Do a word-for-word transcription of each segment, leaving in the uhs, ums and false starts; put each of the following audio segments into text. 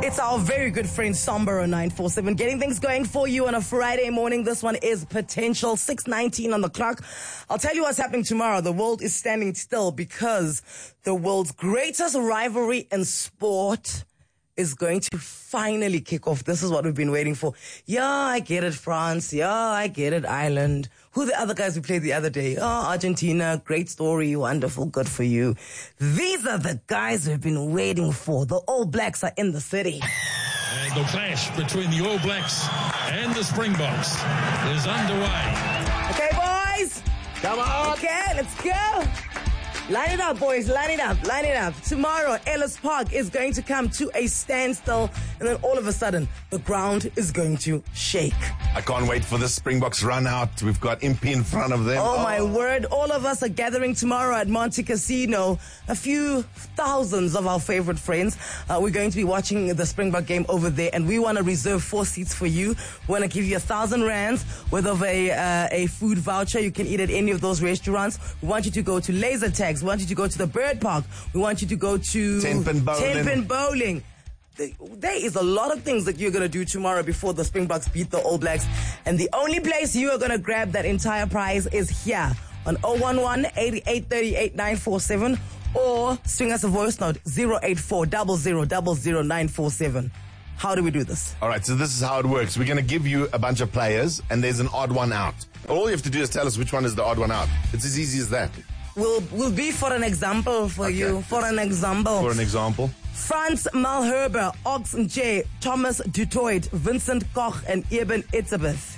It's our very good friend Sombaro nine four seven getting things going for you on a Friday morning. This one is Potential, six nineteen on the clock. I'll tell you what's happening tomorrow. The world is standing still because the world's greatest rivalry in sport is going to finally kick off. This is what we've been waiting for. Yeah, I get it, France. Yeah, I get it, Ireland. Who are the other guys we played the other day? Oh, Argentina. Great story. Wonderful. Good for you. These are the guys we've been waiting for. The All Blacks are in the city. And the clash between the All Blacks and the Springboks is underway. Okay, boys. Come on. Okay, let's go. Line it up, boys. Line it up. Line it up. Tomorrow, Ellis Park is going to come to a standstill, and then all of a sudden, the ground is going to shake. I can't wait for the Springboks run out. We've got Impy in front of them. Oh, oh, my word. All of us are gathering tomorrow at Monte Casino. A few thousands of our favorite friends. Uh, we're going to be watching the Springbok game over there, and we want to reserve four seats for you. We want to give you a thousand rands worth of a, uh, a food voucher. You can eat at any of those restaurants. We want you to go to Laser Tags. We want you to go to the Bird Park. We want you to go to Ten Pin Bowling. Ten Pin Bowling. There is a lot of things that you're going to do tomorrow before the Springboks beat the All Blacks. And the only place you are going to grab that entire prize is here on oh one one, eight eight three eight, nine four seven or swing us a voice note zero eight four, zero zero zero zero nine four seven. How do we do this? All right, so this is how it works. We're going to give you a bunch of players, and there's an odd one out. All you have to do is tell us which one is the odd one out. It's as easy as that. Will will be for an example for Okay. you. For an example. For an example. Frans Malherbe, Ox J, Thomas Dutoit, Vincent Koch, and Eben Itzebeth.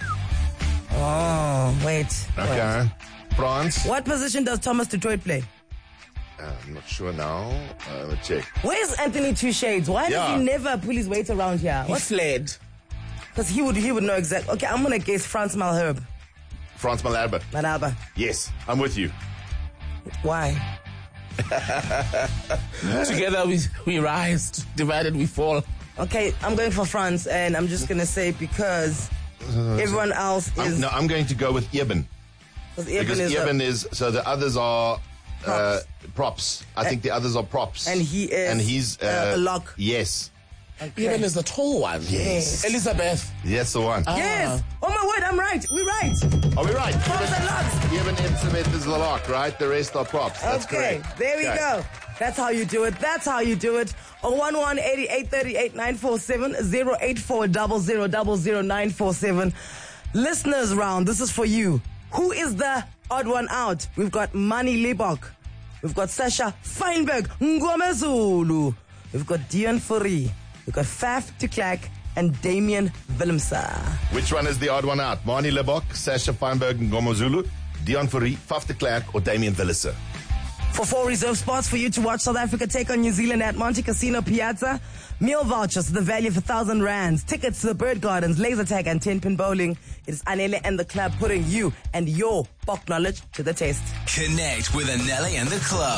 Oh, wait. Okay. wait. France. What position does Thomas Dutoit play? Uh, I'm not sure now. Uh, let's check. Where's Anthony Two Shades? Why Yeah. does he never pull his weight around here? He fled. Because he would he would know exactly. Okay, I'm gonna guess Frans Malherbe. France Malherbe. Malherbe. Yes, I'm with you. Why? Together we, we rise, divided we fall. Okay, I'm going for France, and I'm just gonna say because everyone else is. I'm, no, I'm going to go with Eben. because Eben Because is a- Eben is, so the others are uh, Props. props. I think the others are props. and he is And he's uh, uh, a lock. Yes. Okay. Even is the tall one. Yes. Elizabeth. That's the one. Yes. Oh my word, I'm right. We're right. Are we right? Props and locks. Eben Itzebeth is the lock, right? The rest are props. That's Okay, correct. there we Okay. go. That's how you do it. That's how you do it. oh one one, eight eight three eight, nine four seven, zero eight four, zero zero zero zero nine four seven. Listeners round, this is for you. Who is the odd one out? We've got Mani Libok. We've got Sasha Feinberg, Ngomezulu. We've got Dion Fourie. We've got Faf de Klerk and Damien Willemse. Which one is the odd one out? Marnie Lebok, Sasha Feinberg, Ngomozulu, Dion Fourie, Faf de Klerk, or Damien Willemse? For four reserve spots for you to watch South Africa take on New Zealand at Monte Casino Piazza. Meal vouchers to the value of a thousand rands. Tickets to the Bird Gardens, Laser Tag, and Ten Pin Bowling. It is Anele and the club putting you and your Bok knowledge to the test. Connect with Anele and the club.